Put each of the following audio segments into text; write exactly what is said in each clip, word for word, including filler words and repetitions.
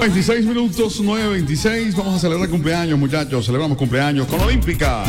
veintiséis minutos, nueve veintiséis. Vamos a celebrar cumpleaños, muchachos. Celebramos cumpleaños con Olímpica.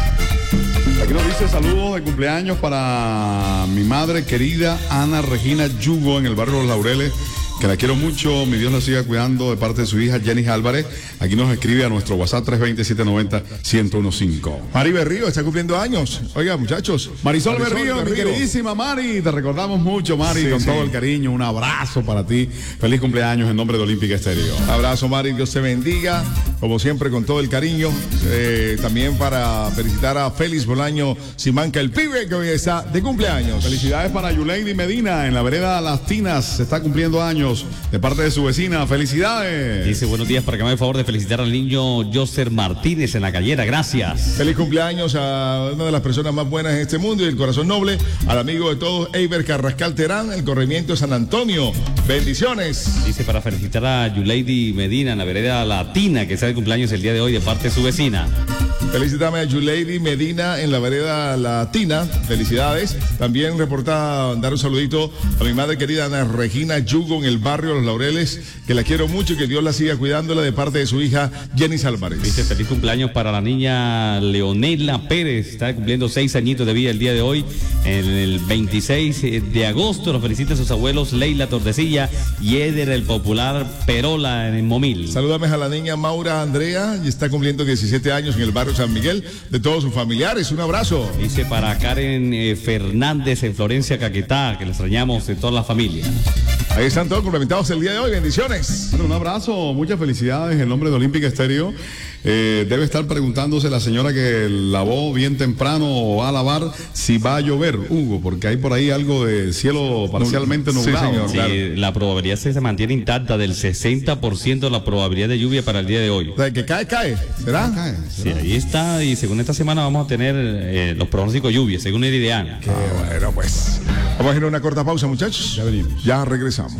Aquí nos dice saludos de cumpleaños para mi madre querida Ana Regina Yugo en el barrio Los Laureles, que la quiero mucho, mi Dios la siga cuidando, de parte de su hija Jenny Álvarez. Aquí nos escribe a nuestro WhatsApp tres dos cero, siete nueve cero, uno cero uno cinco. Mari Berrío está cumpliendo años. Oiga, muchachos. Marisol, Marisol Berrío, Berrío, mi queridísima Mari, te recordamos mucho, Mari, sí, con sí. todo el cariño. Un abrazo para ti. Feliz cumpleaños en nombre de Olímpica Estéreo. Abrazo, Mari, Dios te bendiga. Como siempre, con todo el cariño. Eh, también para felicitar a Félix Bolaño Simanca, el pibe que hoy está de cumpleaños. Felicidades para Yuleidi Medina en la vereda Las Tinas. Se está cumpliendo años de parte de su vecina. Felicidades. Dice buenos días, para que me haga el favor de felicitar al niño Joser Martínez en la Callera. Gracias. Feliz cumpleaños a una de las personas más buenas en este mundo y el corazón noble, al amigo de todos, Eiber Carrascal Terán, el corregimiento de San Antonio. Bendiciones. Dice para felicitar a Yuleidi Medina en la vereda Latina, que está de cumpleaños el día de hoy de parte de su vecina. Felicítame a Yuleidi Medina en la vereda Latina. Felicidades. También reporta, dar un saludito a mi madre querida Ana Regina Yugo en el barrio Los Laureles, que la quiero mucho y que Dios la siga cuidándola, de parte de su hija Jenny Álvarez. Dice feliz cumpleaños para la niña Leonela Pérez. Está cumpliendo seis añitos de vida el día de hoy. En el veintiséis de agosto nos felicitan sus abuelos Leila Tordesilla y Eder el popular Perola en el Momil. Salúdame a la niña Maura Andrea, y está cumpliendo diecisiete años en el barrio San Miguel, de todos sus familiares. Un abrazo. Dice para Karen eh, Fernández en Florencia, Caquetá, que le extrañamos de toda la familia. Ahí están todos complementados el día de hoy. Bendiciones. Bueno, un abrazo, muchas felicidades en nombre de Olímpica Estéreo. Eh, debe estar preguntándose la señora que lavó bien temprano o va a lavar si va a llover, Hugo, porque hay por ahí algo de cielo parcialmente nublado. Sí, señor, ¿no? claro. Sí, la probabilidad se mantiene intacta del sesenta por ciento la probabilidad de lluvia para el día de hoy. O sea, que cae, cae. ¿Será? Cae, sí, ahí está, y según esta semana vamos a tener eh, los pronósticos de lluvia, según el Ideana. Qué bueno, pues. Vamos a ir a una corta pausa, muchachos. Ya venimos. Ya regresamos.